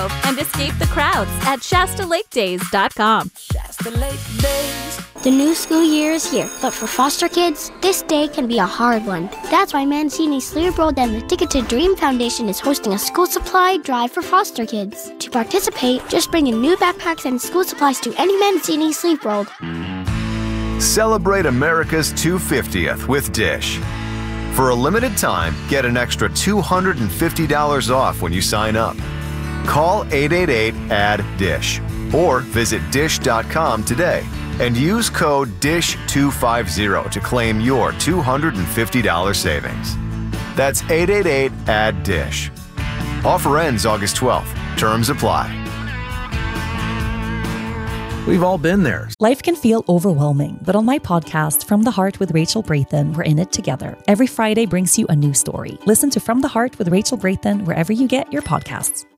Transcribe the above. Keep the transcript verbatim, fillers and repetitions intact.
Grove and escape the crowds at Shasta Lake Days dot com. Shasta Lake Days. The new school year is here, but for foster kids, this day can be a hard one. That's why Mancini Sleep Road and the Ticket to Dream Foundation is hosting a school supply drive for foster kids. To participate, just bring in new backpacks and school supplies to any Mancini Sleep Road. Celebrate America's two hundred fiftieth with Dish. For a limited time, get an extra two hundred fifty dollars off when you sign up. Call eight eight eight, A D D, DISH or visit dish dot com today and use code D I S H two fifty to claim your two hundred fifty dollars savings. That's eight eight eight, A D D, DISH. Offer ends August twelfth. Terms apply. We've all been there. Life can feel overwhelming, but on my podcast, From the Heart with Rachel Brathen, we're in it together. Every Friday brings you a new story. Listen to From the Heart with Rachel Brathen wherever you get your podcasts.